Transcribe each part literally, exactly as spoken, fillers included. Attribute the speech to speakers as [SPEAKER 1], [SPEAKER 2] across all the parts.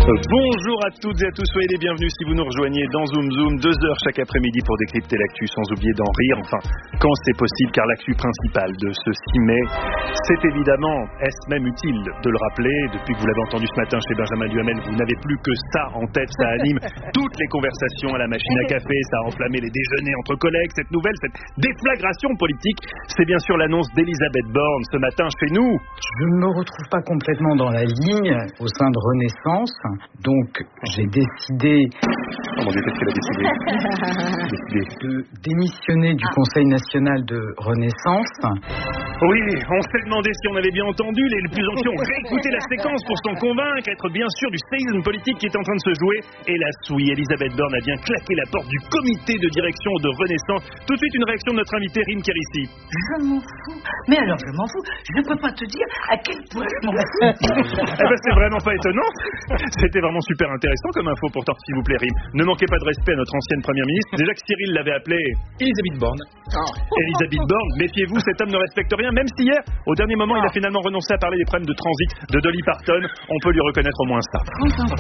[SPEAKER 1] Bonjour à toutes et à tous, soyez les bienvenus si vous nous rejoignez dans Zoom Zoom, deux heures chaque après-midi pour décrypter l'actu sans oublier d'en rire, enfin quand c'est possible, car l'actu principale de ce six mai, c'est évidemment, est-ce même utile de le rappeler, depuis que vous l'avez entendu ce matin chez Benjamin Duhamel, vous n'avez plus que ça en tête, ça anime toutes les conversations à la machine à café, ça a enflammé les déjeuners entre collègues, cette nouvelle, cette déflagration politique, c'est bien sûr l'annonce d'Elisabeth Borne ce matin chez nous.
[SPEAKER 2] Je ne me retrouve pas complètement dans la ligne au sein de Renaissance. Donc, j'ai décidé
[SPEAKER 1] oh mon Dieu, qu'est-ce qu'elle a décidé, décidé
[SPEAKER 2] de démissionner du Conseil national de Renaissance.
[SPEAKER 1] Oui, on s'est demandé si on avait bien entendu. Les plus anciens ont réécouté la séquence pour s'en convaincre, être bien sûr du séisme politique qui est en train de se jouer. Hélas, oui, Elisabeth Borne a bien claqué la porte du comité de direction de Renaissance. Tout de suite, une réaction de notre invité Rim Kérissi.
[SPEAKER 3] Je m'en fous. Mais alors, je m'en fous. Je ne peux pas te dire à quel point je m'en fous.
[SPEAKER 1] Eh ben, c'est vraiment pas étonnant. C'était vraiment super intéressant comme info pourtant, s'il vous plaît, Rim. Ne manquez pas de respect à notre ancienne première ministre. Déjà que Cyril l'avait appelée
[SPEAKER 4] Elisabeth Borne.
[SPEAKER 1] Oh. Elisabeth Borne, méfiez-vous, cet homme ne respecte rien, même si hier, au dernier moment, il a finalement renoncé à parler des problèmes de transit de Dolly Parton. On peut lui reconnaître au moins ça.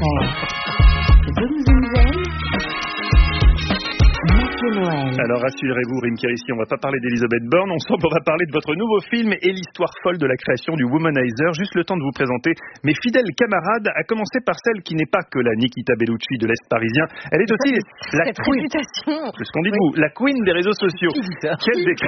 [SPEAKER 1] Alors rassurez-vous, Rim Kérissi, on va pas parler d'Elisabeth Borne, ensemble on va parler de votre nouveau film et l'histoire folle de la création du Womanizer. Juste le temps de vous présenter mes fidèles camarades, à commencer par celle qui n'est pas que la Nikita Bellucci de l'Est parisien, elle est aussi la
[SPEAKER 5] Cette
[SPEAKER 1] queen,
[SPEAKER 5] réputation.
[SPEAKER 1] c'est ce qu'on dit de vous, la queen des réseaux sociaux. Quel dé...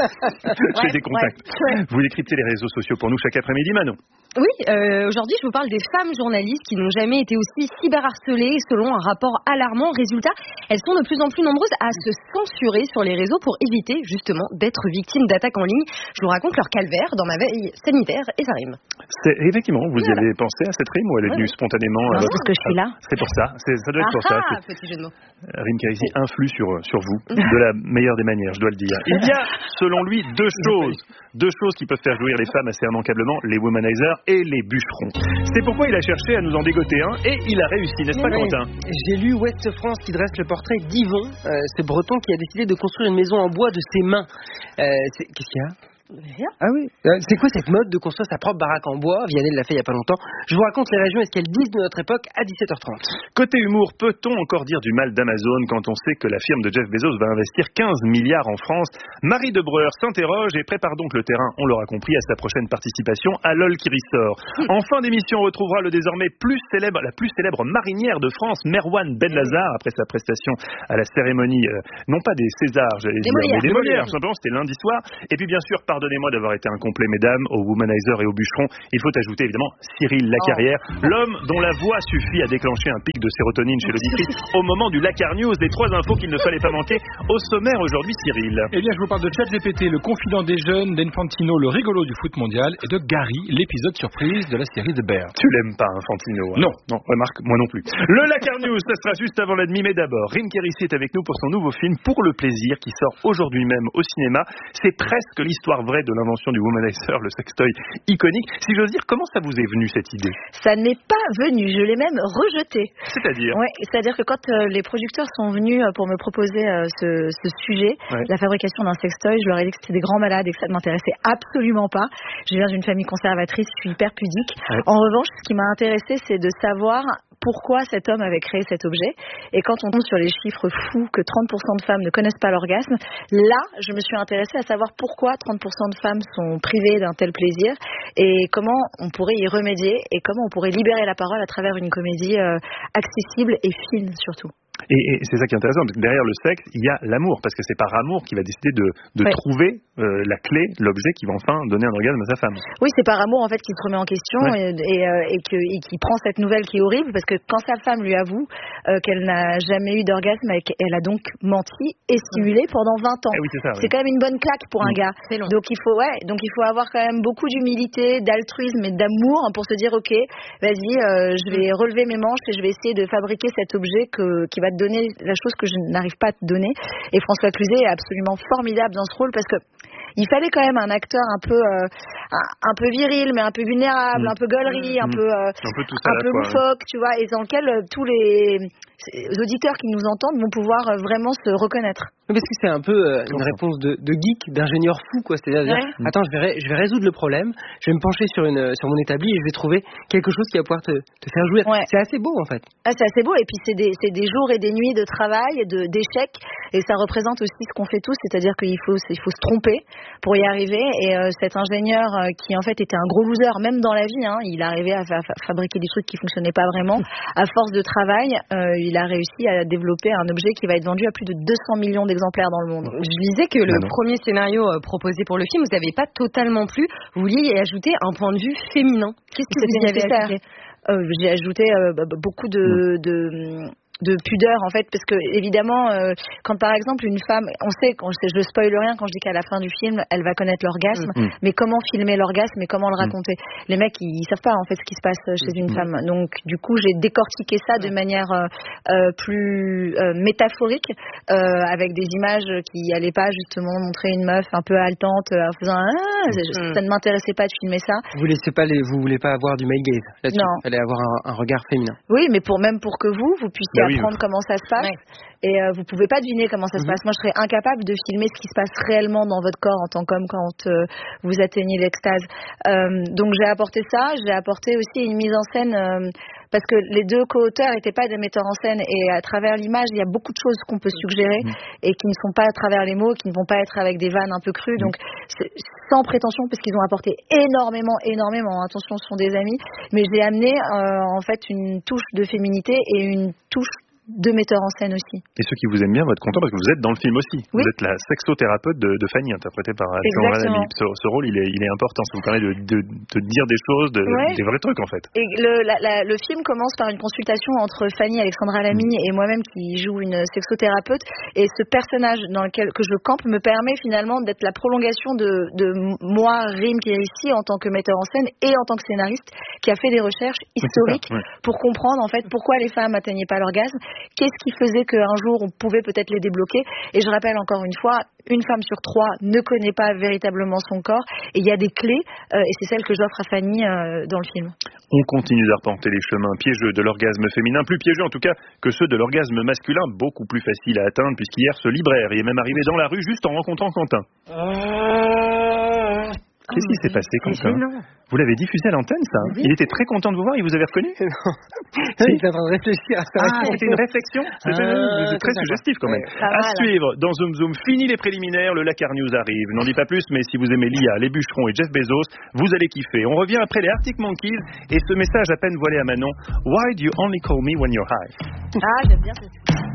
[SPEAKER 1] J'ai
[SPEAKER 5] Ouais,
[SPEAKER 1] des contacts.
[SPEAKER 5] ouais, ouais.
[SPEAKER 1] Vous décryptez les réseaux sociaux pour nous chaque après-midi, Manon.
[SPEAKER 5] Oui, euh, aujourd'hui je vous parle des femmes journalistes qui n'ont jamais été aussi cyberharcelées selon un rapport alarmant. Résultat, elles sont de plus en plus nombreuses à se censurer sur les réseaux pour éviter justement d'être victimes d'attaques en ligne. Je vous raconte leur calvaire dans ma veille sanitaire et ça rime.
[SPEAKER 1] C'est, effectivement, vous y
[SPEAKER 5] Voilà.
[SPEAKER 1] avez pensé à cette rime ou elle est venue
[SPEAKER 5] Ouais.
[SPEAKER 1] spontanément
[SPEAKER 5] Non,
[SPEAKER 1] à votre-
[SPEAKER 5] parce que je suis là.
[SPEAKER 1] C'est pour ça, c'est, ça doit être pour ça.
[SPEAKER 5] Ah,
[SPEAKER 1] C'est-
[SPEAKER 5] petit jeu de mots.
[SPEAKER 1] Rim Kérissi influe sur, sur vous de la meilleure des manières, je dois le dire. Il y a, selon lui, deux choses, deux choses qui peuvent faire jouir les femmes assez immanquablement, les womanizers et les bûcherons. C'est pourquoi il a cherché à nous en dégoter un et il a réussi, n'est-ce pas,
[SPEAKER 4] Oui.
[SPEAKER 1] Quentin?
[SPEAKER 4] J'ai lu Ouest France qui dresse le portrait d'Yvon, euh, ce breton qui a décidé de construire une maison en bois de ses mains. Euh, c'est... Qu'est-ce qu'il y a? Ah oui. Euh, c'est quoi cette mode de construire sa propre baraque en bois? Vianney l'a fait il y a pas longtemps. Je vous raconte les régions et ce qu'elles disent de notre époque à dix-sept heures trente.
[SPEAKER 1] Côté humour, peut-on encore dire du mal d'Amazon quand on sait que la firme de Jeff Bezos va investir quinze milliards en France? Marie Debreur s'interroge et prépare donc le terrain, on l'aura compris, à sa prochaine participation à LOL qui ressort. En fin d'émission, on retrouvera le désormais plus célèbre, la plus célèbre marinière de France, Merwan Benlazar, après sa prestation à la cérémonie, euh, non pas des Césars, j'allais
[SPEAKER 5] Des
[SPEAKER 1] dire,
[SPEAKER 5] Molières.
[SPEAKER 1] mais des
[SPEAKER 5] Des
[SPEAKER 1] Molières,
[SPEAKER 5] Molières.
[SPEAKER 1] simplement, c'était lundi soir. Et puis bien sûr, pardonnez-moi d'avoir été incomplet, mesdames, au Womanizer et au bûcheron. Il faut ajouter évidemment Cyril Lacarrière, l'homme dont la voix suffit à déclencher un pic de sérotonine chez l'auditrice au moment du Lacar News. Les trois infos qu'il ne fallait pas manquer au sommaire aujourd'hui, Cyril.
[SPEAKER 6] Eh bien, je vous parle de ChatGPT, le confident des jeunes, d'Infantino, le rigolo du foot mondial, et de Gary, l'épisode surprise de la série The Bear.
[SPEAKER 1] Tu l'aimes pas, Infantino, hein?
[SPEAKER 6] Non.
[SPEAKER 1] Non, remarque, moi non plus. Le Lacar News, ça sera juste avant la demi, mais d'abord, Rim Kérissi est avec nous pour son nouveau film Pour le plaisir, qui sort aujourd'hui même au cinéma. C'est presque l'histoire vraie de l'invention du Womanizer, le sextoy iconique. Si j'ose dire, comment ça vous est venu cette idée?
[SPEAKER 7] Ça n'est pas venu, je l'ai même rejeté.
[SPEAKER 1] C'est-à-dire?
[SPEAKER 7] Ouais, c'est-à-dire que quand euh, les producteurs sont venus euh, pour me proposer euh, ce, ce sujet,
[SPEAKER 1] Ouais.
[SPEAKER 7] la fabrication d'un sextoy, je leur ai dit que c'était des grands malades et que ça ne m'intéressait absolument pas. Je viens d'une famille conservatrice, je suis hyper pudique.
[SPEAKER 1] Ouais.
[SPEAKER 7] En revanche, ce qui m'a intéressé, c'est de savoir pourquoi cet homme avait créé cet objet. Et quand on tombe sur les chiffres fous que trente pour cent de femmes ne connaissent pas l'orgasme, là, je me suis intéressée à savoir pourquoi trente pour cent de femmes sont privées d'un tel plaisir et comment on pourrait y remédier et comment on pourrait libérer la parole à travers une comédie euh, accessible et fine surtout.
[SPEAKER 1] Et, et c'est ça qui est intéressant, parce que derrière le sexe, il y a l'amour, parce que c'est par amour qu'il va décider de, de
[SPEAKER 7] Ouais.
[SPEAKER 1] trouver euh, la clé, l'objet qui va enfin donner un orgasme à sa femme.
[SPEAKER 7] Oui, c'est par amour en fait qu'il se remet en question
[SPEAKER 1] Ouais.
[SPEAKER 7] et, et, euh, et que, et qu'il prend cette nouvelle qui est horrible parce que quand sa femme lui avoue euh, qu'elle n'a jamais eu d'orgasme et qu'elle a donc menti et simulé pendant vingt ans.
[SPEAKER 1] Eh oui, c'est ça.
[SPEAKER 7] C'est quand même une bonne claque pour un
[SPEAKER 1] Mm.
[SPEAKER 7] gars.
[SPEAKER 5] C'est long.
[SPEAKER 7] Donc il faut ouais, donc il faut avoir quand même beaucoup d'humilité, d'altruisme et d'amour pour se dire OK, vas-y, euh, je vais relever mes manches et je vais essayer de fabriquer cet objet que, qui va te donner la chose que je n'arrive pas à te donner. Et François Cluzet est absolument formidable dans ce rôle parce que il fallait quand même un acteur un peu, euh, un, un peu viril, mais un peu vulnérable, mmh. un peu gaulerie, mmh. un peu, euh,
[SPEAKER 1] un peu, tout ça
[SPEAKER 7] un peu loufoque, tu vois, et dans lequel euh, tous les auditeurs qui nous entendent vont pouvoir euh, vraiment se reconnaître.
[SPEAKER 4] Parce que c'est un peu euh, une réponse de, de geek, d'ingénieur fou, quoi. C'est-à-dire, ouais. dire, attends, je vais, je vais résoudre le problème, je vais me pencher sur une, sur mon établi et je vais trouver quelque chose qui va pouvoir te, te faire jouir. Ouais. C'est assez beau, en fait.
[SPEAKER 7] Ah, c'est assez beau, et puis c'est des, c'est des jours et des nuits de travail, de, d'échecs, et ça représente aussi ce qu'on fait tous, c'est-à-dire qu'il faut, il faut se tromper pour y arriver. Et euh, cet ingénieur euh, qui en fait était un gros loser, même dans la vie, hein, il arrivait à, fa- à fabriquer des trucs qui fonctionnaient pas vraiment. À force de travail, euh, il a réussi à développer un objet qui va être vendu à plus de deux cents millions d'exemplaires dans le monde.
[SPEAKER 5] Je disais que le ah premier scénario euh, proposé pour le film, vous n'avez pas totalement plu. Vous vouliez y ajouter un point de vue féminin. Qu'est-ce que vous y avez ajouté?
[SPEAKER 7] euh, J'ai ajouté euh, beaucoup de... de de pudeur en fait, parce que évidemment euh, quand par exemple une femme, on sait, on sait, je spoil rien quand je dis qu'à la fin du film elle va connaître l'orgasme, mmh. mais comment filmer l'orgasme et comment le raconter, mmh. les mecs ils, ils savent pas en fait ce qui se passe chez une mmh. femme, donc du coup j'ai décortiqué ça de manière euh, euh, plus euh, métaphorique, euh, avec des images qui allaient pas justement montrer une meuf un peu haletante euh, en faisant ah, mmh. ça ne m'intéressait pas de filmer ça.
[SPEAKER 4] Vous laissez pas les, vous voulez pas avoir du male gaze là-dessus,
[SPEAKER 7] non.
[SPEAKER 4] Il fallait avoir un, un regard féminin.
[SPEAKER 7] Oui, mais pour même pour que vous vous puissiez bah apprendre oui. comment ça se passe, ouais. et euh, vous pouvez pas deviner comment ça se mm-hmm. passe. Moi, je serais incapable de filmer ce qui se passe réellement dans votre corps en tant qu'homme quand euh, vous atteignez l'extase. Euh, donc j'ai apporté ça, j'ai apporté aussi une mise en scène euh, parce que les deux co-auteurs n'étaient pas des metteurs en scène, et à travers l'image, il y a beaucoup de choses qu'on peut suggérer mm-hmm. et qui ne sont pas à travers les mots, qui ne vont pas être avec des vannes un peu crues. Mm-hmm. Donc c'est, sans prétention, parce qu'ils ont apporté énormément, énormément. Attention, ce sont des amis, mais j'ai amené euh, en fait une touche de féminité et une touche de metteur en scène aussi.
[SPEAKER 1] Et ceux qui vous aiment bien vont être contents parce que vous êtes dans le film aussi.
[SPEAKER 7] Oui.
[SPEAKER 1] Vous êtes la sexothérapeute de, de Fanny, interprétée par Alexandra Lamy. Ce, ce rôle, il est, il est important. Ça vous permet de, de, de dire des choses, de, ouais. des vrais trucs en fait.
[SPEAKER 7] Et le, la, la, le film commence par une consultation entre Fanny, Alexandra Lamy mmh. et moi-même qui joue une sexothérapeute. Et ce personnage dans lequel que je campe me permet finalement d'être la prolongation de, de moi, Rim, qui est ici en tant que metteur en scène et en tant que scénariste, qui a fait des recherches historiques ouais. pour comprendre en fait pourquoi les femmes n'atteignaient pas l'orgasme, qu'est-ce qui faisait qu'un jour on pouvait peut-être les débloquer. Et je rappelle encore une fois, une femme sur trois ne connaît pas véritablement son corps, et il y a des clés, euh, et c'est celle que j'offre à Fanny euh, dans le film.
[SPEAKER 1] On continue d'arpenter les chemins piégeux de l'orgasme féminin, plus piégeux en tout cas que ceux de l'orgasme masculin, beaucoup plus facile à atteindre, puisqu'hier ce libraire y est même arrivé dans la rue juste en rencontrant Quentin. Euh... Qu'est-ce qui s'est passé, Quentin? Vous l'avez diffusé à l'antenne, ça? Oui. Il était très content de vous voir, il vous avait reconnu?
[SPEAKER 4] Non. Si. Il était en train de réfléchir à ça.
[SPEAKER 1] Ah, c'était une réflexion? C'était ah, très suggestif quand même. Ouais. À suivre dans Zoom Zoom, fini les préliminaires, le Lakar News arrive. N'en dis pas plus, mais si vous aimez L I A, les bûcherons et Jeff Bezos, vous allez kiffer. On revient après les Arctic Monkeys et ce message à peine voilé à Manon. Why do you only call me when you're high?
[SPEAKER 7] Ah, j'aime bien ça.